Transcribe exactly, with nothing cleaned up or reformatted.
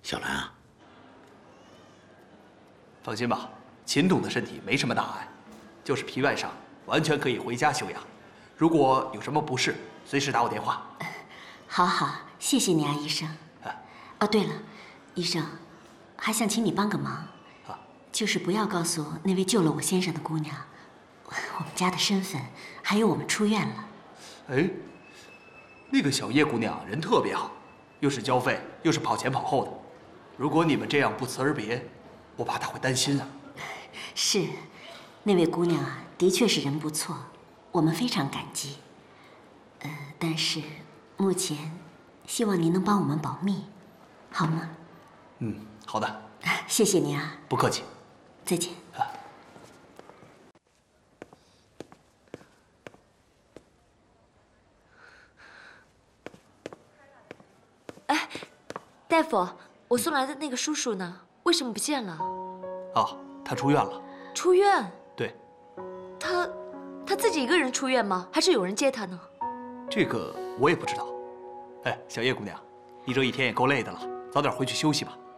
小兰啊， 放心吧，秦董的身体没什么大碍，就是皮外伤，完全可以回家休养。如果有什么不适，随时打我电话。 好好，谢谢你啊，医生。哦，对了，医生，还想请你帮个忙， 啊， 就是不要告诉那位救了我先生的姑娘，我们家的身份，还有我们出院了。 哎，那个小叶姑娘人特别好，又是交费，又是跑前跑后的。如果你们这样不辞而别，我怕她会担心啊。 是，那位姑娘啊，的确是人不错，我们非常感激。呃，但是目前，希望您能帮我们保密，好吗？ 嗯，好的。 谢谢您啊。 不客气。 再见。啊。 哎，大夫，我送来的那个叔叔呢？为什么不见了？ 哦，他出院了。 出院？ 对。 他，他自己一个人出院吗？还是有人接他呢？ 这个我也不知道。哎，小叶姑娘，你这一天也够累的了，早点回去休息吧。